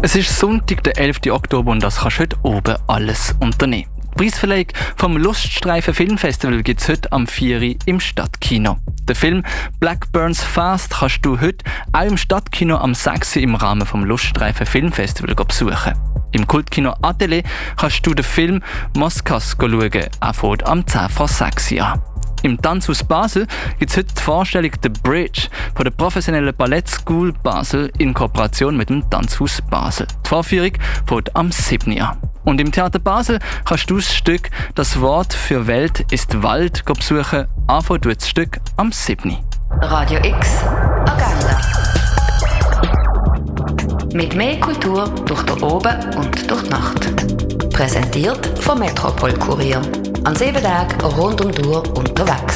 Es ist Sonntag, der 11. Oktober und das kannst du heute oben alles unternehmen. Die Preisverleihung vom Luststreifen Filmfestival gibt es heute am 4 Uhr im Stadtkino. Den Film Blackburns Fast kannst du heute auch im Stadtkino am 6 Uhr im Rahmen vom Luststreifen Filmfestival besuchen. Im Kultkino Atelier kannst du den Film Moskas schauen. Er fängt am 10 vor 6 Uhr an. Im Tanzhaus Basel gibt es heute die Vorstellung «The Bridge» von der professionellen Ballet School Basel in Kooperation mit dem Tanzhaus Basel. Die Vorführung fängt am 7 Uhr an. Und im Theater Basel kannst du das Stück «Das Wort für Welt ist Wald» besuchen. Anfangen tut das Stück am 7 Uhr. Radio X Agenda. Mit mehr Kultur durch den Oben und durch die Nacht. Präsentiert vom Metropol Kurier. An 7 Tagen rund um die Uhr unterwegs.